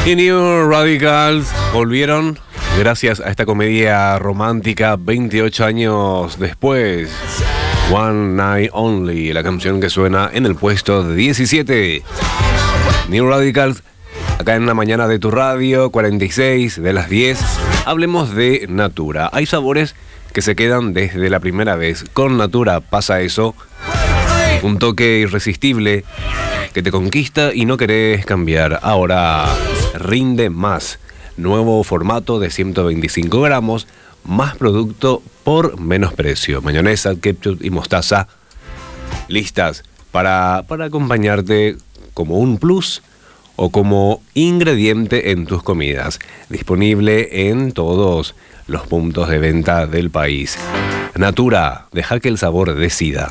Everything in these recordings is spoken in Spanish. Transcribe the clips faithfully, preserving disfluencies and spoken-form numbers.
Y New Radicals volvieron gracias a esta comedia romántica veintiocho años después. One Night Only, la canción que suena en el puesto diecisiete. New Radicals, acá en la mañana de tu radio, cuarenta y seis de las diez. Hablemos de Natura. Hay sabores que se quedan desde la primera vez. Con Natura pasa eso. Un toque irresistible que te conquista y no querés cambiar. Ahora rinde más. Nuevo formato de ciento veinticinco gramos. Más producto por menos precio. Mayonesa, ketchup y mostaza listas para, para acompañarte como un plus o como ingrediente en tus comidas. Disponible en todos los puntos de venta del país. Natura, deja que el sabor decida.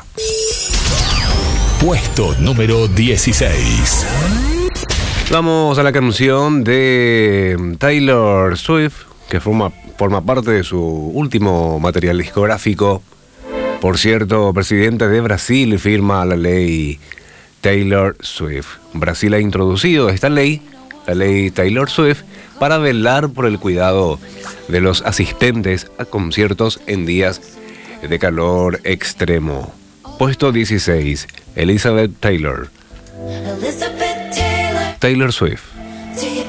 Puesto número dieciséis. Vamos a la canción de Taylor Swift, que forma, forma parte de su último material discográfico. Por cierto, presidente de Brasil firma la ley Taylor Swift. Brasil ha introducido esta ley, la ley Taylor Swift, para velar por el cuidado de los asistentes a conciertos en días de calor extremo. Puesto dieciséis, Elizabeth Taylor. Elizabeth Taylor. Taylor Swift.